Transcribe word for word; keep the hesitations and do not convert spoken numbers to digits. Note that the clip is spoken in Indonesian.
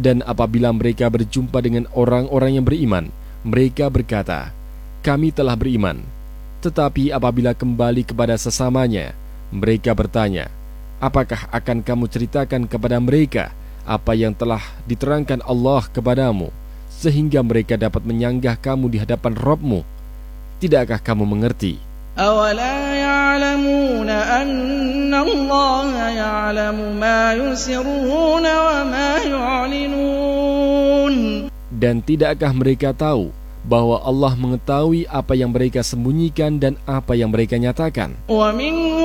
Dan apabila mereka berjumpa dengan orang-orang yang beriman, mereka berkata, kami telah beriman. Tetapi apabila kembali kepada sesamanya, mereka bertanya, apakah akan kamu ceritakan kepada mereka apa yang telah diterangkan Allah kepadamu, sehingga mereka dapat menyanggah kamu di hadapan Rabb-Mu? Tidakkah kamu mengerti? أَوَلَا يَعْلَمُونَ أَنَّ اللَّهَ يَعْلَمُ مَا يُسِرُّونَ وَمَا يُعْلِنُونَ. Dan tidakkah mereka tahu bahwa Allah mengetahui apa yang mereka sembunyikan dan apa yang mereka nyatakan? وَمِنْ